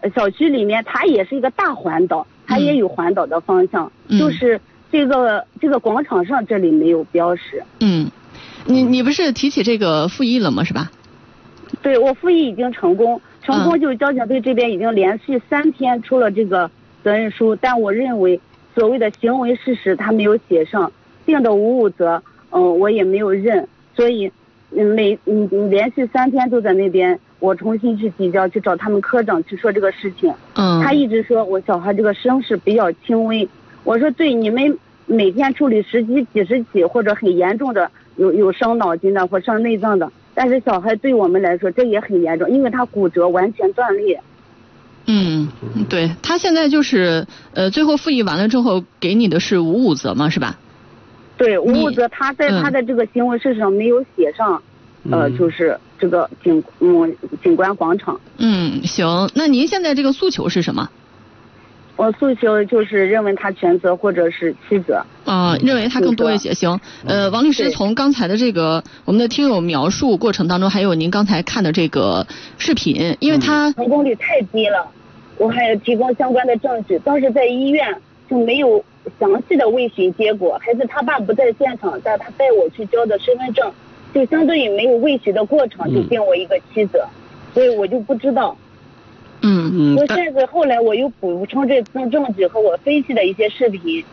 小区里面它也是一个大环岛，它也有环岛的方向，就是这个广场上这里没有标识。 你不是提起这个复议了吗？是吧？ 对，我复议已经成功，就是交警队这边已经连续3天出了这个责任书，但我认为所谓的行为事实他没有写上，定的无误责，我也没有认，所以连续3天都在那边，我重新去提交，去找他们科长去说这个事情。他一直说我小孩这个伤势比较轻微，我说对，你们每天处理10几、几十起或者很严重的有伤脑筋的或伤内脏的，但是小孩对我们来说这也很严重，因为他骨折完全断裂。 对，他现在就是最后复议完了之后给你的是无误责嘛，是吧？ 对，无误责，他在他的这个行为事实上没有写上，就是这个景观广场。 行，那您现在这个诉求是什么？ 我诉求就是认为他全责或者是欺责。 认为他更多一些。行，王律师，从刚才的这个我们的听友描述过程当中，还有您刚才看的这个视频，因为他成功率太低了，我还要提供相关的证据。当时在医院就没有详细的问询结果，孩子他爸不在现场，但他带我去交的身份证，就相对于没有问询的过程就定我一个妻子，所以我就不知道。我甚至后来我又补充这份证据和我分析的一些视频。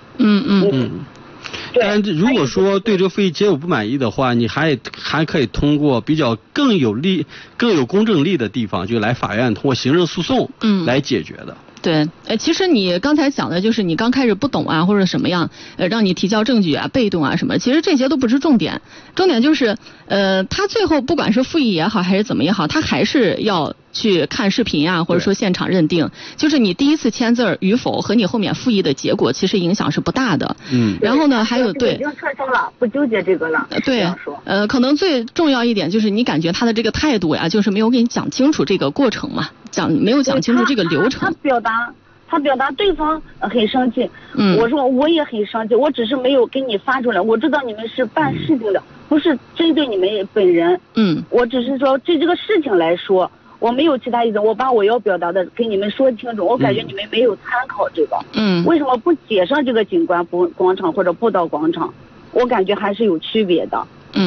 但如果说对这个复议结果不满意的话，你还可以通过比较更有公正力的地方，就来法院通过行政诉讼来解决的。 对，其实你刚才讲的就是你刚开始不懂啊，或者什么样，让你提交证据啊、被动啊什么，其实这些都不是重点，重点就是，他最后不管是复议也好，还是怎么也好，他还是要去看视频啊，或者说现场认定，就是你第一次签字与否和你后面复议的结果，其实影响是不大的。然后呢，还有对， 已经撤销了，不纠结这个了。 对，可能最重要一点就是你感觉他的这个态度呀，就是没有给你讲清楚这个过程嘛。没有讲清楚这个流程。 他表达对方很生气，我说我也很生气，我只是没有给你发出来，我知道你们是办事情的，不是针对你们本人。我只是说这个事情来说，我没有其他意思，我把我要表达的给你们说清楚，我感觉你们没有参考这个。为什么不写上这个景观广场或者步道广场？我感觉还是有区别的。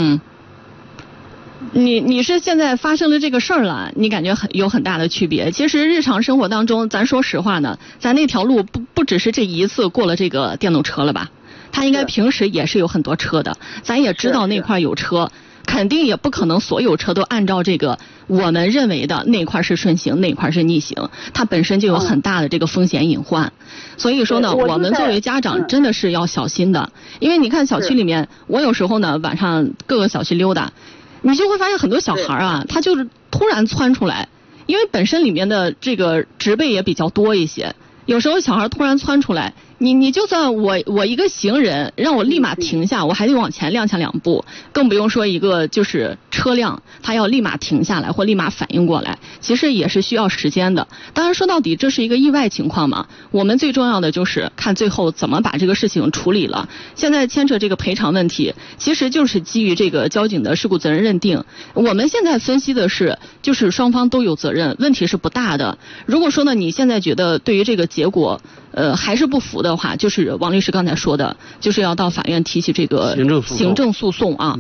你是现在发生了这个事儿了，你感觉有很大的区别。其实日常生活当中，咱说实话呢，咱那条路不只是这一次过了这个电动车了吧？他应该平时也是有很多车的，咱也知道那块有车，肯定也不可能所有车都按照这个我们认为的那块是顺行，那块是逆行，它本身就有很大的这个风险隐患。所以说呢，我们作为家长真的是要小心的，因为你看小区里面，我有时候呢晚上各个小区溜达。你就会发现很多小孩啊，他就是突然窜出来，因为本身里面的这个植被也比较多一些，有时候小孩突然窜出来，你就算我一个行人让我立马停下，我还得往前踉跄2步，更不用说一个就是车辆，他要立马停下来或立马反应过来，其实也是需要时间的。当然说到底这是一个意外情况嘛，我们最重要的就是看最后怎么把这个事情处理了。现在牵扯这个赔偿问题，其实就是基于这个交警的事故责任认定。我们现在分析的是，就是双方都有责任，问题是不大的。如果说呢，你现在觉得对于这个结果还是不服的话，就是王律师刚才说的，就是要到法院提起这个行政诉讼啊。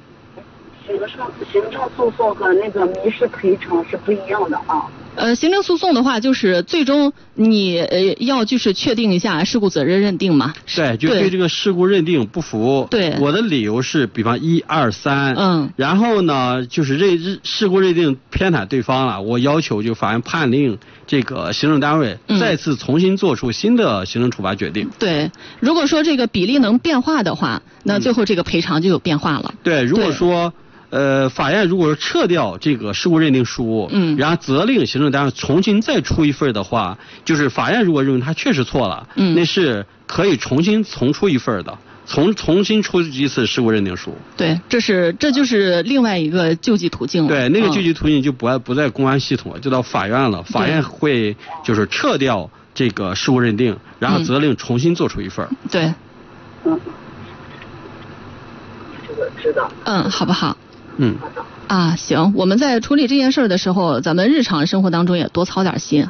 行政诉讼和那个民事赔偿是不一样的啊。 行政诉讼的话，就是最终你要就是确定一下事故责任认定嘛。 对，就对这个事故认定不服。 对， 我的理由是，比方1、2、3。然后呢，就是事故认定偏袒对方了，我要求就法院判令这个行政单位再次重新做出新的行政处罚决定。 对，如果说这个比例能变化的话，那最后这个赔偿就有变化了。 对，如果说。法院如果说撤掉这个事故认定书，然后责令行政单位重新再出一份的话，就是法院如果认为他确实错了，那是可以重出一份的，重新出一次事故认定书。 对，这就是另外一个救济途径了。 对，那个救济途径就不在公安系统了，就到法院了。法院会就是撤掉这个事故认定，然后责令重新做出一份。 对。 这个知道。 好不好？行，我们在处理这件事的时候，咱们日常生活当中也多操点心。